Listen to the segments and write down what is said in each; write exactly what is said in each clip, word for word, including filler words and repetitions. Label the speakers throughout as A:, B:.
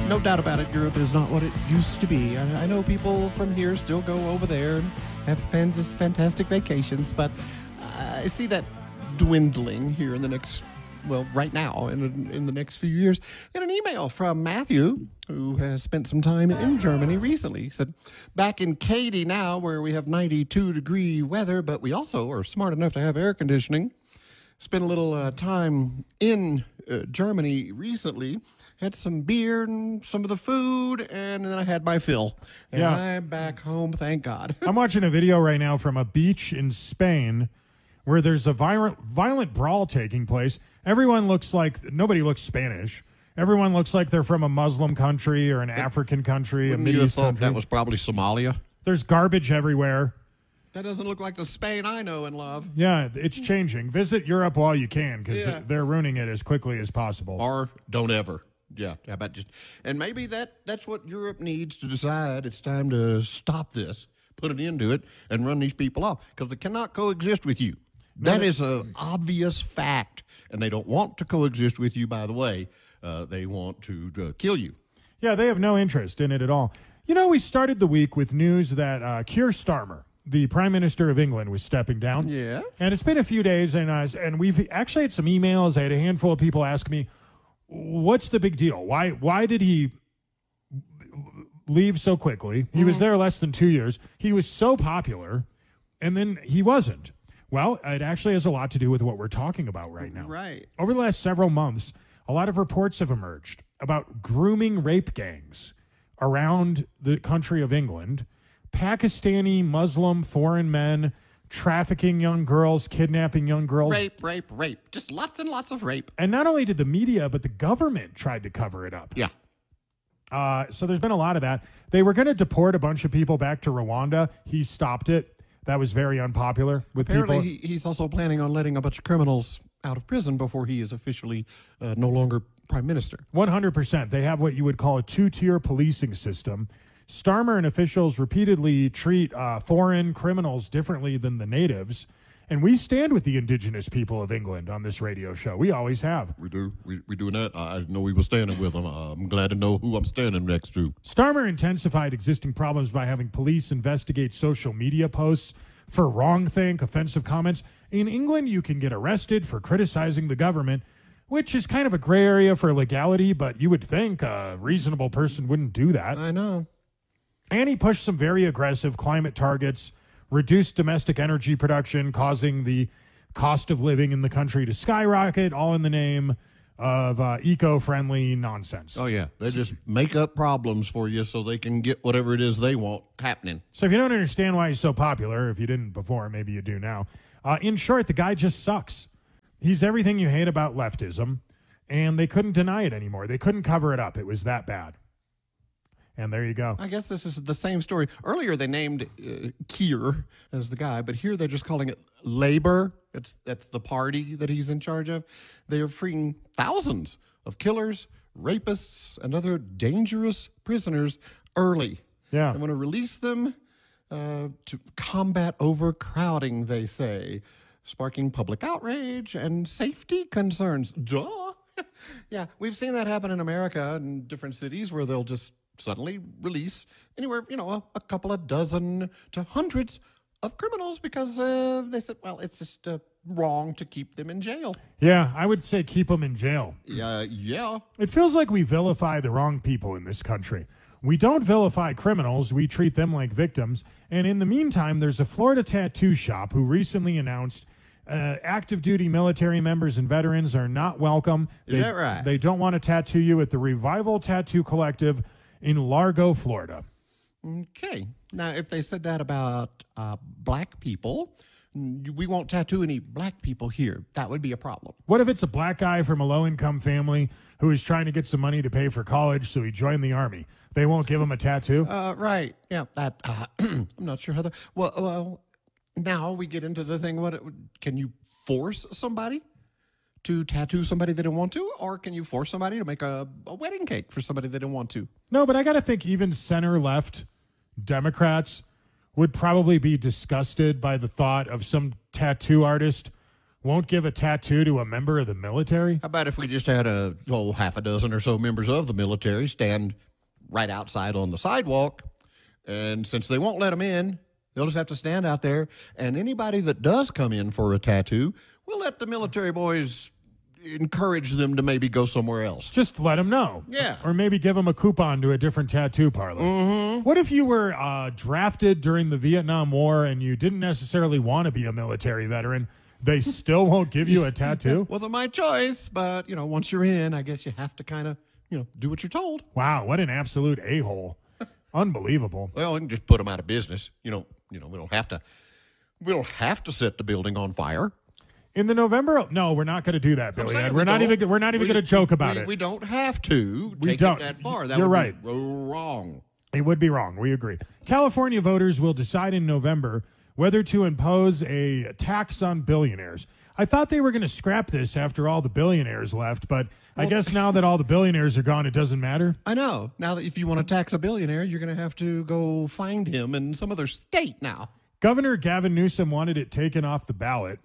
A: No doubt about it, Europe is not what it used to be. I, I know people from here still go over there and have fan- fantastic vacations, but uh, I see that dwindling here in the next, well, right now, in, in the next few years. Got an email from Matthew, who has spent some time in Germany recently. He said, back in Katy now, where we have ninety-two degree weather, but we also are smart enough to have air conditioning. Spent a little uh, time in uh, Germany recently. Had some beer and some of the food, and then I had my fill. And
B: Yeah.
A: I'm back home, thank God.
B: I'm watching a video right now from a beach in Spain where there's a violent, violent brawl taking place. Everyone looks like, nobody looks Spanish. Everyone looks like they're from a Muslim country or an African country, a
A: Wouldn't you
B: Middle
A: have
B: East
A: thought
B: country.
A: that was probably Somalia?
B: There's garbage everywhere.
A: That doesn't look like the Spain I know and love.
B: Yeah, it's changing. Visit Europe while you can because
A: Yeah.
B: they're ruining it as quickly as possible.
A: Or don't ever. Yeah, how about just, and maybe that that's what Europe needs to decide. It's time to stop this, put an end to it, and run these people off because they cannot coexist with you. That is an obvious fact, and they don't want to coexist with you. By the way, uh, they want to uh, kill you.
B: Yeah, they have no interest in it at all. You know, we started the week with news that uh, Keir Starmer, the Prime Minister of England, was stepping down.
A: Yes.
B: And it's been a few days, and uh, and we've actually had some emails. I had a handful of people ask me, what's the big deal? Why why did he leave so quickly? He was there less than two years. He was so popular, and then he wasn't. Well, it actually has a lot to do with what we're talking about right now.
A: Right.
B: Over the last several months, a lot of reports have emerged about grooming rape gangs around the country of England, Pakistani, Muslim, foreign men, trafficking young girls, kidnapping young girls.
A: Rape, rape, rape. Just lots and lots of rape.
B: And not only did the media, but the government tried to cover it up.
A: Yeah.
B: Uh, so there's been a lot of that. They were going to deport a bunch of people back to Rwanda. He stopped it. That was very unpopular with
A: Apparently,
B: people.
A: he, he's also planning on letting a bunch of criminals out of prison before he is officially uh, no longer prime minister.
B: one hundred percent. They have what you would call a two-tier policing system. Starmer and officials repeatedly treat uh, foreign criminals differently than the natives. And we stand with the indigenous people of England on this radio show. We always have.
A: We do. We we doing that. I I know we were standing with them. Uh, I'm glad to know who I'm standing next to.
B: Starmer intensified existing problems by having police investigate social media posts for wrongthink, offensive comments. In England, you can get arrested for criticizing the government, which is kind of a gray area for legality, but you would think a reasonable person wouldn't do that.
A: I know.
B: And he pushed some very aggressive climate targets, reduced domestic energy production, causing the cost of living in the country to skyrocket, all in the name of uh, eco-friendly nonsense.
A: Oh, yeah. They just make up problems for you so they can get whatever it is they want happening.
B: So if you don't understand why he's so popular, if you didn't before, maybe you do now. Uh, in short, the guy just sucks. He's everything you hate about leftism, and they couldn't deny it anymore. They couldn't cover it up. It was that bad. And there you go.
A: I guess this is the same story. Earlier they named uh, Keir as the guy, but here they're just calling it Labour. It's, that's the party that he's in charge of. They are freeing thousands of killers, rapists, and other dangerous prisoners early.
B: Yeah.
A: They want to release them uh, to combat overcrowding, they say, sparking public outrage and safety concerns. Duh. Yeah, we've seen that happen in America in different cities where they'll just suddenly release anywhere, you know, a, a couple of dozen to hundreds of criminals because uh, they said, well, it's just uh, wrong to keep them in jail.
B: Yeah, I would say keep them in jail.
A: Yeah, yeah.
B: It feels like we vilify the wrong people in this country. We don't vilify criminals. We treat them like victims. And in the meantime, there's a Florida tattoo shop who recently announced uh, active duty military members and veterans are not welcome.
A: Is
B: They,
A: that right?
B: They don't want to tattoo you at the Revival Tattoo Collective in Largo, Florida.
A: Okay. Now, if they said that about uh, black people, mm, we won't tattoo any black people here. That would be a problem.
B: What if it's a black guy from a low-income family who is trying to get some money to pay for college, so he joined the Army? They won't give him a tattoo?
A: Uh, right. Yeah. That. Uh, I'm not sure how the. Well, well. Now we get into the thing. What it, can you force somebody to tattoo somebody they don't want to, or can you force somebody to make a, a wedding cake for somebody they don't want to?
B: No, but I got to think even center-left Democrats would probably be disgusted by the thought of some tattoo artist won't give a tattoo to a member of the military?
A: How about if we just had a oh, half a dozen or so members of the military stand right outside on the sidewalk, and since they won't let them in, they'll just have to stand out there, and anybody that does come in for a tattoo, we'll let the military boys encourage them to maybe go somewhere else.
B: Just let them know.
A: Yeah.
B: Or maybe give them a coupon to a different tattoo parlor.
A: Mm-hmm.
B: What if you were uh, drafted during the Vietnam War and you didn't necessarily want to be a military veteran? They still won't give you a tattoo?
A: Wasn't my choice, but, you know, once you're in, I guess you have to kind of, you know, do what you're told.
B: Wow, what an absolute a-hole. Unbelievable.
A: Well, we can just put them out of business. You know, you know, we don't have to, we don't have to set the building on fire.
B: In the November, no, we're not going to do that, Billy.
A: saying
B: Ed.
A: we
B: We're not
A: don't.
B: even we're not even
A: We-
B: going to joke about
A: we,
B: it.
A: We don't have to
B: We
A: take
B: don't.
A: it that far. That
B: You're
A: would
B: right.
A: be wrong.
B: It would be wrong. We agree. California voters will decide in November whether to impose a tax on billionaires. I thought they were going to scrap this after all the billionaires left, but I
A: Well-
B: guess now that all the billionaires are gone, it doesn't matter.
A: I know. Now that if you want to tax a billionaire, you're going to have to go find him in some other state now.
B: Governor Gavin Newsom wanted it taken off the ballot,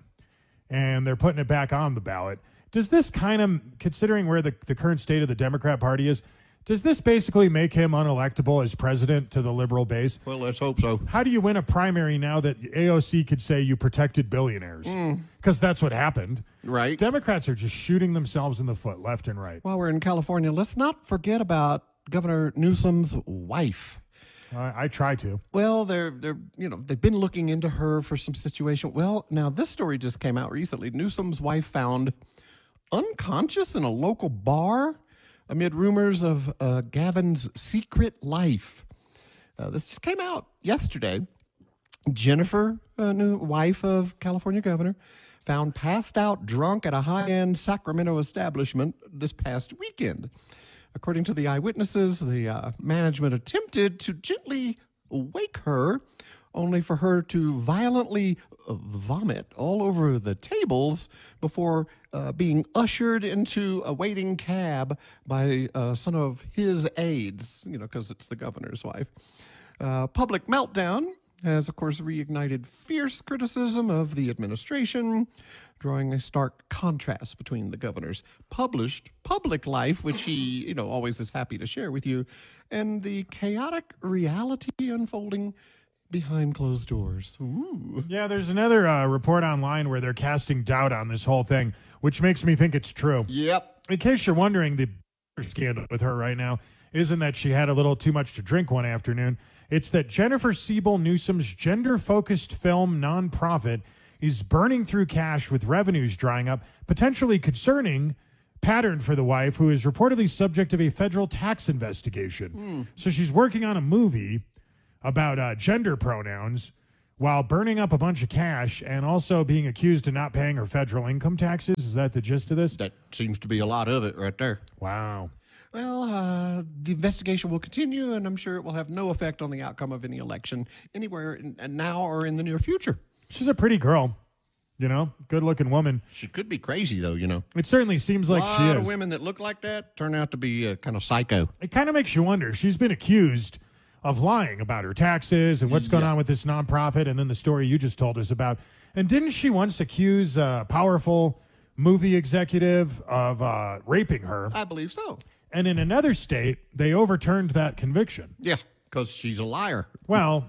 B: and they're putting it back on the ballot. Does this kind of, considering where the, the current state of the Democrat Party is, does this basically make him unelectable as president to the liberal base?
A: Well, let's hope so.
B: How do you win a primary now that A O C could say you protected billionaires? Because that's what happened.
A: Right.
B: Democrats are just shooting themselves in the foot left and right.
A: While we're in California, let's not forget about Governor Newsom's wife.
B: I, I try to.
A: Well, they're they're you know they've been looking into her for some situation. Well, now this story just came out recently. Newsom's wife found unconscious in a local bar amid rumors of uh, Gavin's secret life. Uh, this just came out yesterday. Jennifer, uh, new wife of California governor, found passed out drunk at a high-end Sacramento establishment this past weekend. According to the eyewitnesses, the uh, management attempted to gently wake her, only for her to violently uh, vomit all over the tables before uh, being ushered into a waiting cab by uh, some of his aides, you know, because it's the governor's wife. Uh, public meltdown has, of course, reignited fierce criticism of the administration, drawing a stark contrast between the governor's published public life, which he, you know, always is happy to share with you, and the chaotic reality unfolding behind closed doors. Ooh.
B: Yeah, there's another uh, report online where they're casting doubt on this whole thing, which makes me think it's true.
A: Yep.
B: In case you're wondering, the scandal with her right now isn't that she had a little too much to drink one afternoon. It's that Jennifer Siebel Newsom's gender-focused film nonprofit is burning through cash with revenues drying up, potentially concerning pattern for the wife, who is reportedly subject of a federal tax investigation.
A: Mm.
B: So she's working on a movie about uh, gender pronouns while burning up a bunch of cash and also being accused of not paying her federal income taxes. Is that the gist of this?
A: That seems to be a lot of it right there.
B: Wow.
A: Well, uh, the investigation will continue, and I'm sure it will have no effect on the outcome of any election anywhere in, now or in the near future.
B: She's a pretty girl, you know, good-looking woman.
A: She could be crazy, though, you know.
B: It certainly seems like
A: a lot
B: she
A: of
B: is.
A: women that look like that turn out to be uh, kind of psycho.
B: It kind of makes you wonder. She's been accused of lying about her taxes and what's going
A: Yeah.
B: on with this nonprofit, and then the story you just told us about. And didn't she once accuse a powerful movie executive of uh, raping her?
A: I believe so.
B: And in another state, they overturned that conviction.
A: Yeah, because she's a liar.
B: Well,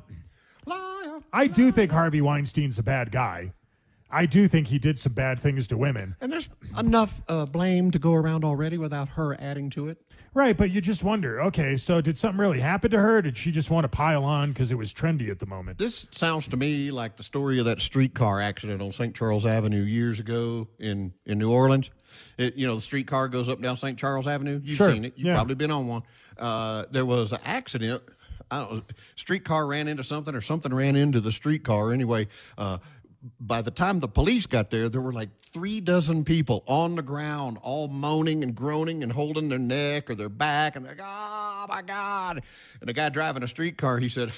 A: Liar.
B: I do think Harvey Weinstein's a bad guy. I do think he did some bad things to women.
A: And there's enough uh, blame to go around already without her adding to it.
B: Right, but you just wonder, okay, so did something really happen to her? Did she just want to pile on because it was trendy at the moment?
A: This sounds to me like the story of that streetcar accident on Saint Charles Avenue years ago in, in New Orleans. It, you know, the streetcar goes up down Saint Charles Avenue. You've
B: Sure,
A: seen it. You've
B: yeah.
A: probably been on one. Uh, there was an accident. I don't know, streetcar ran into something or something ran into the streetcar. Anyway, uh, by the time the police got there, there were like three dozen people on the ground, all moaning and groaning and holding their neck or their back. And they're like, oh, my God. And the guy driving a streetcar, he said,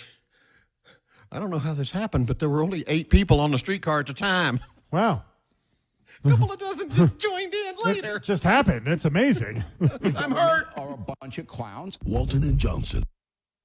A: I don't know how this happened, but there were only eight people on the streetcar at the time.
B: Wow.
A: A couple of dozen just joined in later.
B: It just happened. It's amazing.
A: I'm hurt.
C: Are a bunch of clowns.
D: Walton and Johnson.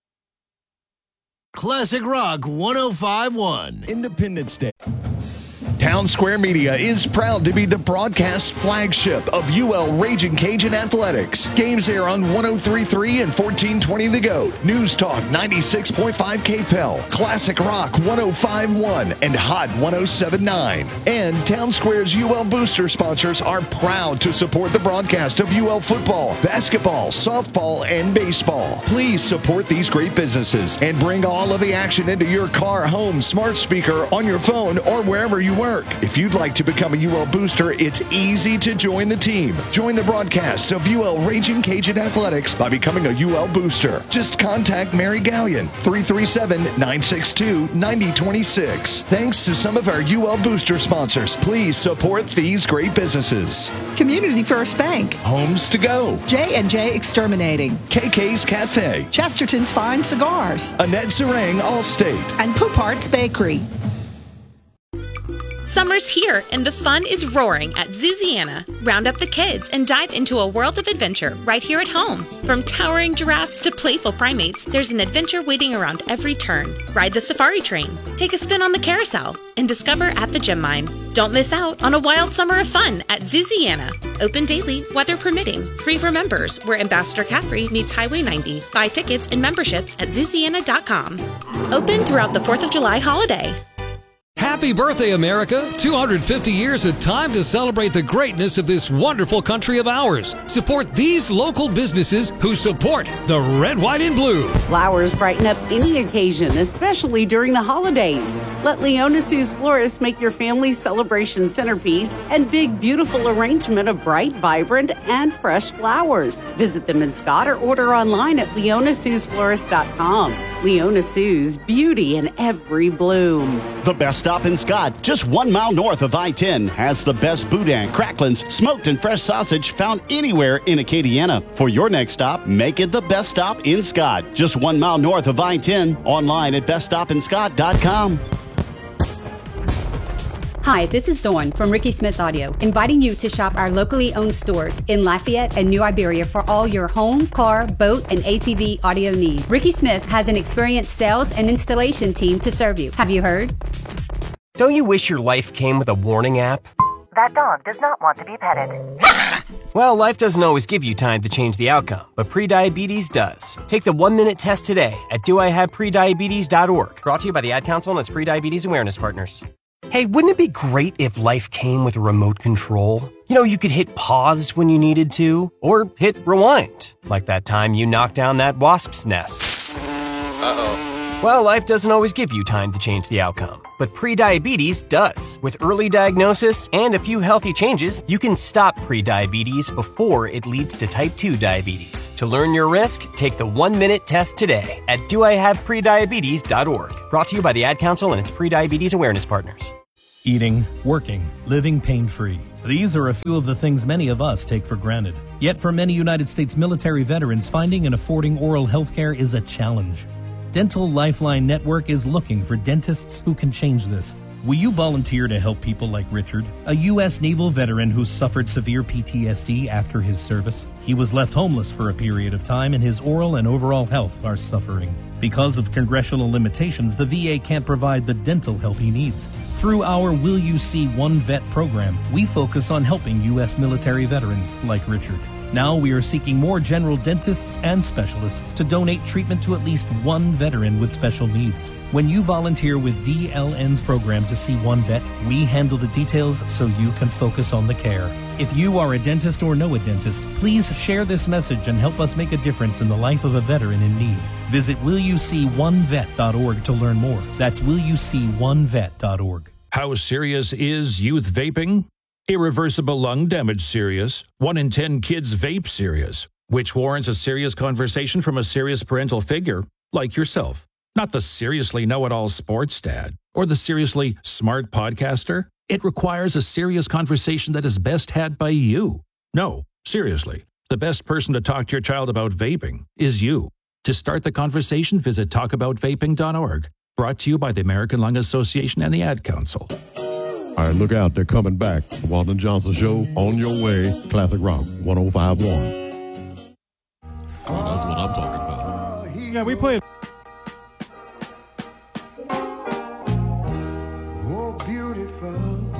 D: Classic Rock one oh five point one. Independence Day.
C: Town Square Media is proud to be the broadcast flagship of U L Raging Cajun Athletics. Games air on one oh three point three and fourteen twenty The Goat, News Talk ninety-six point five K P E L, Classic Rock one oh five point one, and Hot one oh seven point nine. And Town Square's U L Booster sponsors are proud to support the broadcast of U L football, basketball, softball, and baseball. Please support these great businesses and bring all of the action into your car, home, smart speaker, on your phone, or wherever you work. If you'd like to become a U L Booster, it's easy to join the team. Join the broadcast of U L Raging Cajun Athletics by becoming a U L Booster. Just contact Mary Gallion, three three seven, nine six two, nine oh two six. Thanks to some of our U L Booster sponsors, please support these great businesses.
D: Community First Bank,
C: Homes to Go,
D: J and J Exterminating,
C: K K's Cafe,
D: Chesterton's Fine Cigars,
C: Annette Serang Allstate,
D: and Poop Heart's Bakery.
E: Summer's here and the fun is roaring at Zooziana. Round up the kids and dive into a world of adventure right here at home. From towering giraffes to playful primates, there's an adventure waiting around every turn. Ride the safari train, take a spin on the carousel, and discover at the gem mine. Don't miss out on a wild summer of fun at Zooziana. Open daily, weather permitting. Free for members, where Ambassador Caffrey meets Highway ninety. Buy tickets and memberships at Zooziana dot com. Open throughout the fourth of July holiday.
F: Happy birthday, America! two hundred fifty years of time to celebrate the greatness of this wonderful country of ours. Support these local businesses who support the Red, White, and Blue.
G: Flowers brighten up any occasion, especially during the holidays. Let Leona Sue's Florists make your family's celebration centerpiece and big, beautiful arrangement of bright, vibrant, and fresh flowers. Visit them in Scott or order online at leona sues florist dot com. Leona Sue's, beauty in every bloom.
H: The best stop in Scott, just one mile north of I ten, has the best boudin, cracklins, smoked and fresh sausage found anywhere in Acadiana. For your next stop, make it the best stop in Scott, just one mile north of I ten, online at best stop in scott dot com.
I: Hi, this is Dawn from Ricky Smith's Audio, inviting you to shop our locally owned stores in Lafayette and New Iberia for all your home, car, boat, and A T V audio needs. Ricky Smith has an experienced sales and installation team to serve you. Have you heard?
J: Don't you wish your life came with a warning app?
K: That dog does not want to be petted.
J: Well, life doesn't always give you time to change the outcome, but prediabetes does. Take the one-minute test today at do I have prediabetes dot org. Brought to you by the Ad Council and its Prediabetes Awareness Partners. Hey, wouldn't it be great if life came with a remote control? You know, you could hit pause when you needed to, or hit rewind, like that time you knocked down that wasp's nest. Uh-oh. Well, life doesn't always give you time to change the outcome, but prediabetes does. With early diagnosis and a few healthy changes, you can stop prediabetes before it leads to type two diabetes. To learn your risk, take the one-minute test today at do I have prediabetes dot org. Brought to you by the Ad Council and its Prediabetes Awareness Partners.
L: Eating, working, living pain-free. These are a few of the things many of us take for granted. Yet for many United States military veterans, finding and affording oral health care is a challenge. Dental Lifeline Network is looking for dentists who can change this. Will you volunteer to help people like Richard, a U S naval veteran who suffered severe P T S D after his service? He was left homeless for a period of time, and his oral and overall health are suffering. Because of congressional limitations, the V A can't provide the dental help he needs. Through our Will You See One Vet program, we focus on helping U S military veterans like Richard. Now we are seeking more general dentists and specialists to donate treatment to at least one veteran with special needs. When you volunteer with D L N's program to see one vet, we handle the details so you can focus on the care. If you are a dentist or know a dentist, please share this message and help us make a difference in the life of a veteran in need. Visit will you see one vet dot org to learn more. That's will you see one vet dot org.
M: How serious is youth vaping? Irreversible lung damage serious. One in ten kids vape serious, which warrants a serious conversation from a serious parental figure like yourself. Not the seriously know-it-all sports dad or the seriously smart podcaster. It requires a serious conversation that is best had by you. No, seriously, the best person to talk to your child about vaping is you. To start the conversation, visit talk about vaping dot org. Brought to you by the American Lung Association and the Ad Council.
N: All right, look out. They're coming back. The Walton Johnson Show, on your way. Classic Rock, one oh five point one. Oh, that's what I'm talking about.
B: Yeah, we play.
O: Oh, beautiful.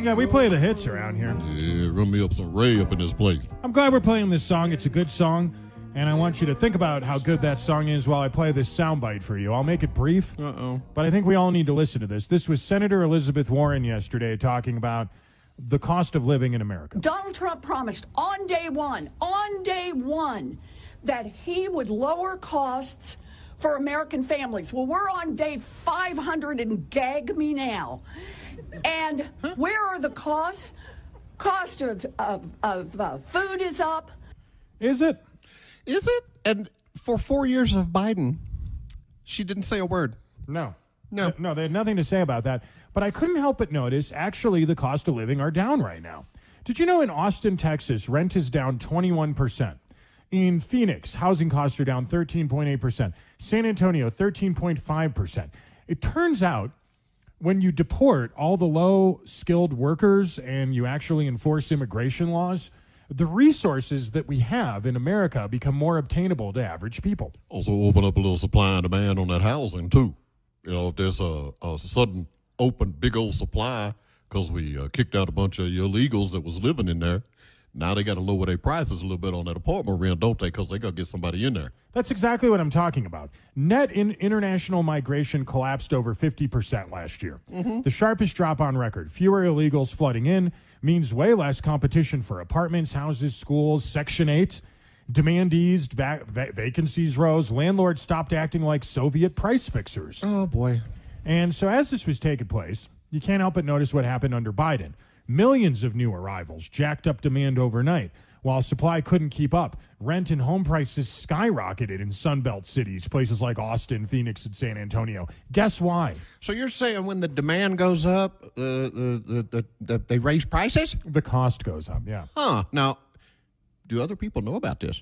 B: Yeah, we play the hits around here.
N: Yeah, run me up some Ray up in this place.
B: I'm glad we're playing this song. It's a good song, and I want you to think about how good that song is while I play this soundbite for you. I'll make it brief,
A: Uh-oh.
B: but I think we all need to listen to this. This was Senator Elizabeth Warren yesterday talking about the cost of living in America.
O: Donald Trump promised on day one, on day one, that he would lower costs for American families. Well, we're on day five hundred and gag me now. And where are the costs? Cost of, of, of uh, food is up.
B: Is it?
A: Is it? And for four years of Biden, she didn't say a word.
B: No.
A: No.
B: No, they had nothing to say about that. But I couldn't help but notice, actually, the cost of living are down right now. Did you know in Austin, Texas, rent is down twenty-one percent? In Phoenix, housing costs are down thirteen point eight percent. San Antonio, thirteen point five percent. It turns out when you deport all the low-skilled workers and you actually enforce immigration laws, the resources that we have in America become more obtainable to average people.
N: Also open up a little supply and demand on that housing, too. You know, if there's a, a sudden open big old supply because we uh, kicked out a bunch of illegals that was living in there, now they got to lower their prices a little bit on that apartment rent, don't they? Because they got to get somebody in there.
B: That's exactly what I'm talking about. Net in international migration collapsed over fifty percent last year.
A: Mm-hmm.
B: The sharpest drop on record. Fewer illegals flooding in means way less competition for apartments, houses, schools, Section eight. Demand eased, va- va- vacancies rose, landlords stopped acting like Soviet price fixers.
A: Oh, boy.
B: And so as this was taking place, you can't help but notice what happened under Biden. Millions of new arrivals jacked up demand overnight, while supply couldn't keep up. Rent and home prices skyrocketed in Sunbelt cities, places like Austin, Phoenix, and San Antonio. Guess why?
A: So you're saying when the demand goes up, uh, the, the, the, the, they raise prices?
B: The cost goes up, yeah.
A: Huh. Now, do other people know about this?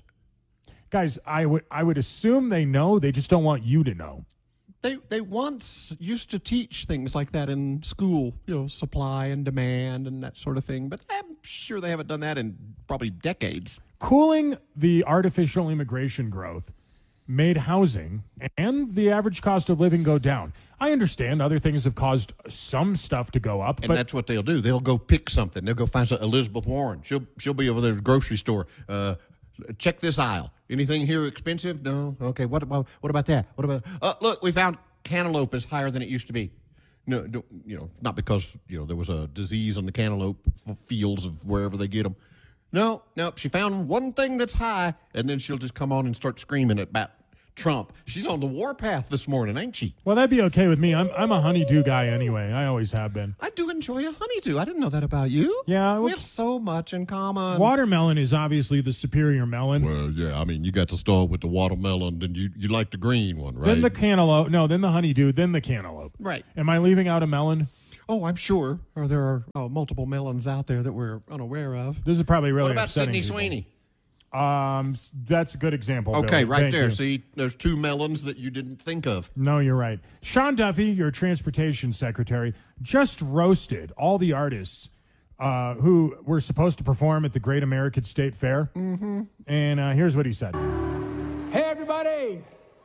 B: Guys, I would I would assume they know. They just don't want you to know.
A: They they once used to teach things like that in school, you know, supply and demand and that sort of thing. But I'm sure they haven't done that in probably decades.
B: Cooling the artificial immigration growth made housing and the average cost of living go down. I understand other things have caused some stuff to go up.
A: And
B: but
A: that's what they'll do. They'll go pick something. They'll go find some, Elizabeth Warren. She'll she'll be over there at the grocery store. Uh, check this aisle. Anything here expensive? No. Okay. What about what about that? What about? Uh, look, we found cantaloupe is higher than it used to be. No, don't, you know, not because you know there was a disease on the cantaloupe fields of wherever they get them. No, no. She found one thing that's high, and then she'll just come on and start screaming about Trump. She's on the warpath this morning, ain't she?
B: Well, that'd be okay with me. I'm I'm a honeydew guy anyway. I always have been.
A: I do enjoy a honeydew. I didn't know that about you.
B: Yeah.
A: We have so much in common.
B: Watermelon is obviously the superior melon.
N: Well, yeah, I mean, you got to start with the watermelon, then you, you like the green one, right?
B: Then the cantaloupe. No, then the honeydew, then the cantaloupe.
A: Right.
B: Am I leaving out a melon?
A: Oh, I'm sure. Or there are oh, multiple melons out there that we're unaware of.
B: This is probably really
A: What about
B: upsetting
A: Sydney
B: people.
A: Sweeney?
B: Um, that's a good example.
A: Okay,
B: Billy.
A: right
B: Thank
A: there.
B: you.
A: See, there's two melons that you didn't think of.
B: No, you're right. Sean Duffy, your transportation secretary, just roasted all the artists uh, who were supposed to perform at the Great American State Fair.
A: Mm-hmm.
B: And uh, here's what he said.
P: Hey, everybody.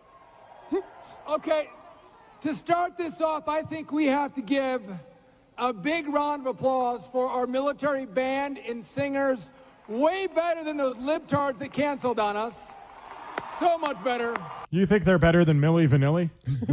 P: Okay, to start this off, I think we have to give a big round of applause for our military band and singers. Way better than those libtards that canceled on us. So much better.
B: You think they're better than Milli Vanilli?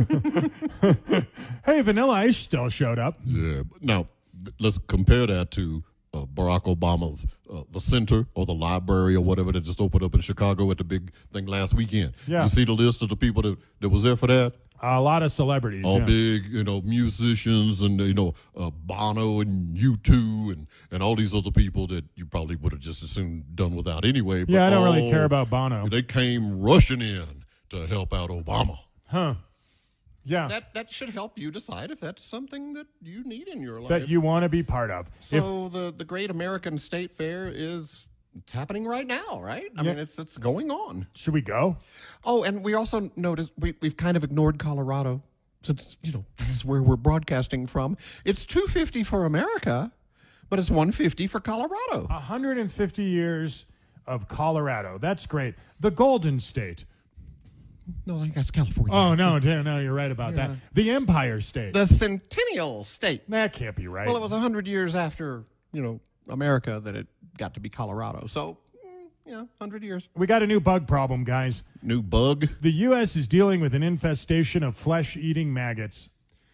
B: Hey, Vanilla Ice still showed up.
N: Yeah. but Now, th- let's compare that to uh, Barack Obama's uh, the center or the library or whatever that just opened up in Chicago at the big thing last weekend.
B: Yeah.
N: You see the list of the people that, that was there for that?
B: A lot of celebrities.
N: All
B: yeah.
N: big, you know, musicians and, you know, uh, Bono and U two and, and all these other people that you probably would have just as soon done without anyway. But
B: Yeah, I don't really
N: all-
B: care about Bono.
N: They came rushing in to help out Obama.
B: Huh. Yeah.
A: That that should help you decide if that's something that you need in your life.
B: That you want to be part of.
A: So the, the Great American State Fair is it's happening right now, right? I
B: Yeah.
A: mean, it's it's going on.
B: Should we go?
A: Oh, and we also noticed we, we've kind of ignored Colorado since, you know, that's where we're broadcasting from. It's two hundred fifty for America, but it's one hundred fifty for Colorado.
B: one hundred fifty years of Colorado. That's great. The Golden State.
A: No, I think that's California.
B: Oh, no, no, no, you're right about
A: Yeah.
B: that. The Empire State.
A: The Centennial State.
B: That can't be right.
A: Well, it was one hundred years after, you know, America that it got to be Colorado. So, mm, yeah, one hundred years.
B: We got a new bug problem, guys.
N: New bug?
B: The U S is dealing with an infestation of flesh-eating maggots.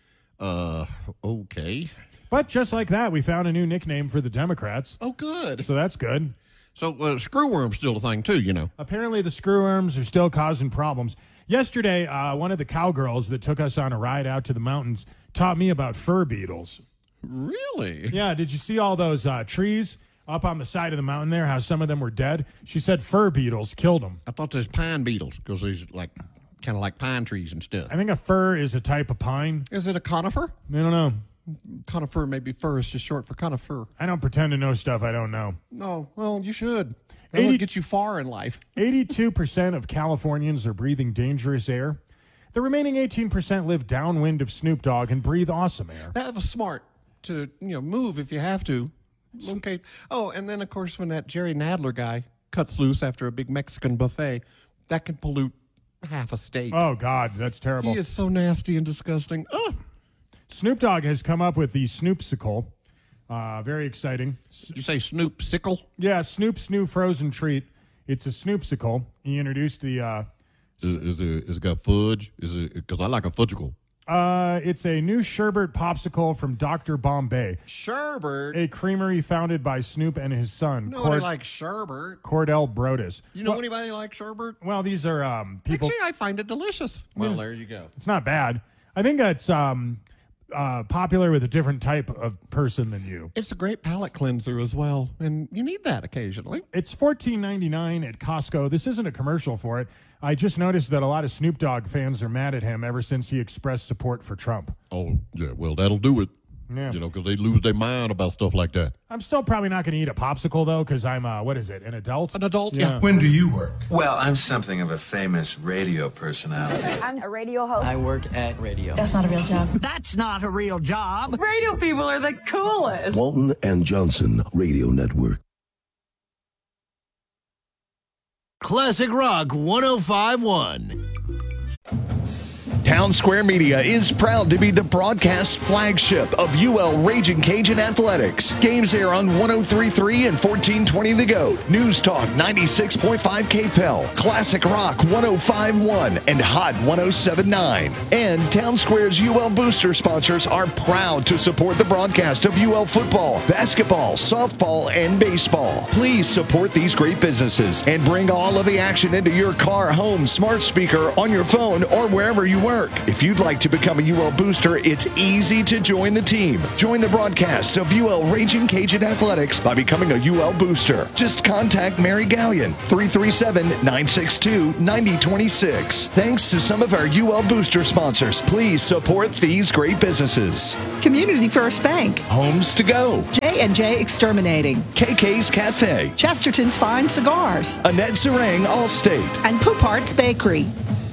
N: Uh, okay.
B: But just like that, we found a new nickname for the Democrats.
N: Oh, good.
B: So that's good.
N: So uh, screwworm's still a thing, too, you know.
B: Apparently the screwworms are still causing problems. Yesterday, uh, one of the cowgirls that took us on a ride out to the mountains taught me about fur beetles.
N: Really?
B: Yeah, did you see all those uh, trees up on the side of the mountain there, how some of them were dead? She said fur beetles killed them.
N: I thought there's pine beetles because there's like kind of like pine trees and stuff.
B: I think a fir is a type of pine.
A: Is it a conifer?
B: I don't know.
A: Conifer, maybe fir is just short for conifer.
B: I don't pretend to know stuff I don't know.
A: No, well, you should. That'll
B: eighty
A: get you far in life.
B: eighty-two percent of Californians are breathing dangerous air. The remaining eighteen percent live downwind of Snoop Dogg and breathe awesome air.
A: That was smart to, you know, move if you have to. Okay. Oh, and then, of course, when that Jerry Nadler guy cuts loose after a big Mexican buffet, that can pollute half a state.
B: Oh, God, that's terrible.
A: He is so nasty and disgusting. Ugh.
B: Snoop Dogg has come up with the Snoopsicle. Uh, very exciting.
N: You say Snoopsicle?
B: Yeah, Snoop's new frozen treat. It's a Snoopsicle. He introduced the... Uh,
N: is, is, it, is it got fudge? Is it because I like a fudgicle?
B: Uh, it's a new sherbet popsicle from Doctor Bombay.
A: Sherbet?
B: A creamery founded by Snoop and his son.
A: Nobody
B: Cord-
A: likes sherbet.
B: Cordell Brodus.
A: You know
B: well,
A: anybody like sherbet?
B: Well, these are um, people...
A: Actually, I find it delicious.
N: Well,
B: Yes.
N: there you go.
B: It's not bad. I think it's um, uh, popular with a different type of person than you.
A: It's a great palate cleanser as well, and you need that occasionally.
B: It's fourteen ninety-nine at Costco. This isn't a commercial for it. I just noticed that a lot of Snoop Dogg fans are mad at him ever since he expressed support for Trump.
N: Oh, yeah, well, that'll do it.
B: Yeah.
N: You know, because they lose their mind about stuff like that.
B: I'm still probably not going to eat a popsicle, though, because I'm, uh, what is it, an adult?
A: An adult,
B: yeah.
Q: When do you work? Well, I'm something of a famous radio personality.
R: I'm a radio host.
S: I work at radio.
R: That's not a real job.
S: That's not a real job.
R: Radio people are the coolest.
T: Walton and Johnson Radio Network.
C: Classic Rock one oh five point one. Town Square Media is proud to be the broadcast flagship of U L Raging Cajun Athletics. Games air on one oh three point three and fourteen twenty The Goat, News Talk ninety-six point five K P E L, Classic Rock one oh five point one, and Hot one oh seven point nine. And Town Square's U L Booster sponsors are proud to support the broadcast of U L football, basketball, softball, and baseball. Please support these great businesses and bring all of the action into your car, home, smart speaker, on your phone, or wherever you work. If you'd like to become a U L Booster, it's easy to join the team. Join the broadcast of U L Raging Cajun Athletics by becoming a U L Booster. Just contact Mary Gallion, three three seven, nine six two, nine oh two six. Thanks to some of our U L Booster sponsors, please support these great businesses.
D: Community First Bank.
C: Homes to Go.
D: J and J Exterminating.
C: K K's Cafe.
D: Chesterton's Fine Cigars.
C: Annette Serang Allstate.
D: And Poupart's Bakery.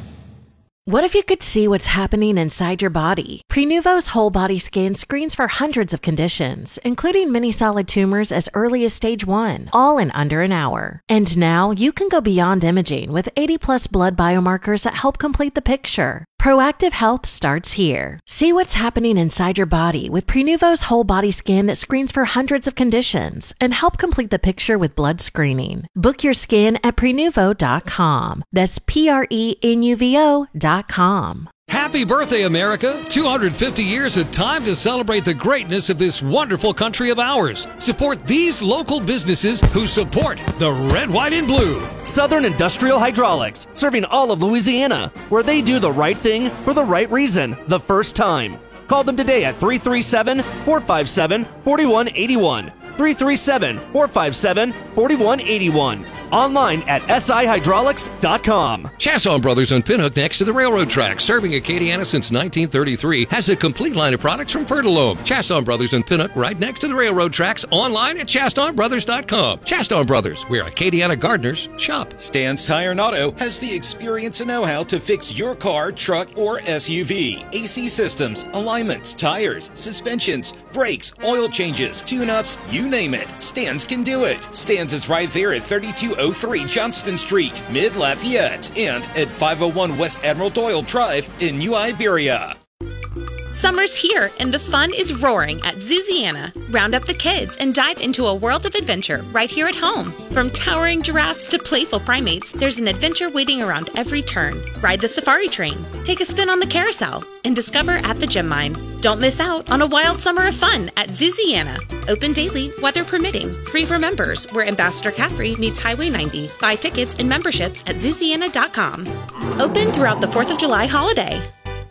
U: What if you could see what's happening inside your body? Prenuvo's whole body scan screens for hundreds of conditions, including many solid tumors as early as stage one, all in under an hour. And now you can go beyond imaging with eighty plus blood biomarkers that help complete the picture. Proactive health starts here. See what's happening inside your body with Prenuvo's whole body scan that screens for hundreds of conditions and help complete the picture with blood screening. Book your scan at prenuvo dot com. That's P R E N U V O dot com.
F: Happy birthday, America! two hundred fifty years of time to celebrate the greatness of this wonderful country of ours. Support these local businesses who support the Red, White, and Blue.
V: Southern Industrial Hydraulics, serving all of Louisiana, where they do the right thing for the right reason, the first time. Call them today at three three seven, four five seven, four one eight one. three three seven, four five seven, four one eight one. Online at S I hydraulics dot com.
F: Chasson Brothers on Pinhook next to the railroad tracks, serving Acadiana since nineteen thirty-three, has a complete line of products from Fertilome. Chasson Brothers on Pinhook right next to the railroad tracks, online at chaston brothers dot com. Chaston Brothers, where Acadiana gardeners shop.
W: Stan's Tire and Auto has the experience and know-how to fix your car, truck, or S U V. A C systems, alignments, tires, suspensions, brakes, oil changes, tune-ups, you name it. Stan's can do it. Stan's is right there at thirty-two oh three Johnston Street, Mid-Lafayette, and at five oh one West Admiral Doyle Drive in New Iberia.
E: Summer's here and the fun is roaring at Zooziana. Round up the kids and dive into a world of adventure right here at home. From towering giraffes to playful primates, there's an adventure waiting around every turn. Ride the safari train, take a spin on the carousel, and discover at the gem mine. Don't miss out on a wild summer of fun at Zooziana. Open daily, weather permitting. Free for members, where Ambassador Caffrey meets Highway ninety. Buy tickets and memberships at Zooziana dot com. Open throughout the fourth of July holiday.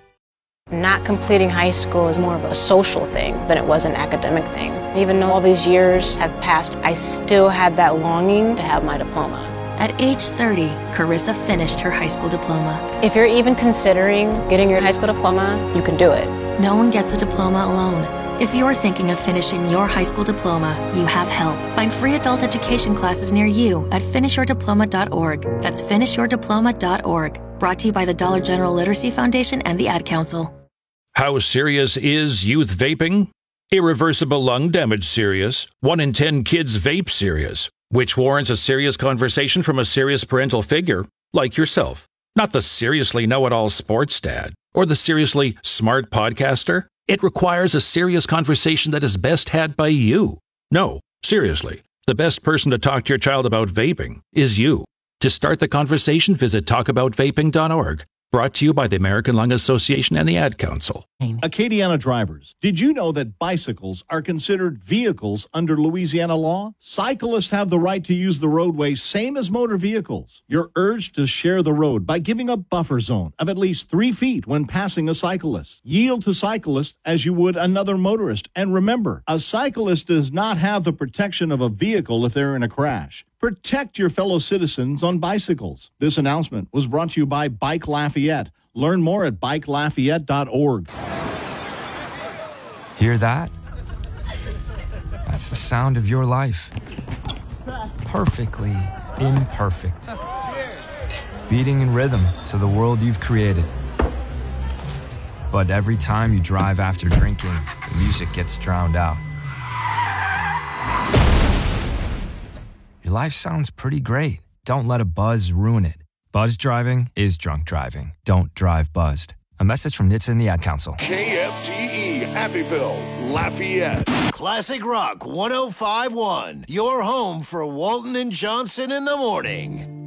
G: Not completing high school is more of a social thing than it was an academic thing. Even though all these years have passed, I still had that longing to have my diploma.
H: At age thirty, Carissa finished her high school diploma.
G: If you're even considering getting your high school diploma, you can do it.
H: No one gets a diploma alone. If you're thinking of finishing your high school diploma, you have help. Find free adult education classes near you at finish your diploma dot org. That's finish your diploma dot org. Brought to you by the Dollar General Literacy Foundation and the Ad Council.
M: How serious is youth vaping? Irreversible lung damage serious. One in ten kids vape serious, which warrants a serious conversation from a serious parental figure like yourself. Not the seriously know-it-all sports dad or the seriously smart podcaster. It requires a serious conversation that is best had by you. No, seriously, the best person to talk to your child about vaping is you. To start the conversation, visit talk about vaping dot org. Brought to you by the American Lung Association and the Ad Council.
X: Acadiana drivers, did you know that bicycles are considered vehicles under Louisiana law? Cyclists have the right to use the roadway same as motor vehicles. You're urged to share the road by giving a buffer zone of at least three feet when passing a cyclist. Yield to cyclists as you would another motorist. And remember, a cyclist does not have the protection of a vehicle if they're in a crash. Protect your fellow citizens on bicycles. This announcement was brought to you by Bike Lafayette. Learn more at bike lafayette dot org.
Y: Hear that? That's the sound of your life. Perfectly imperfect. Beating in rhythm to the world you've created. But every time you drive after drinking, the music gets drowned out. Your life sounds pretty great. Don't let a buzz ruin it. Buzz driving is drunk driving. Don't drive buzzed. A message from N H T S A and the Ad Council.
C: K F T E, Happyville, Lafayette.
Z: Classic Rock one oh five point one. Your home for Walton and Johnson in the morning.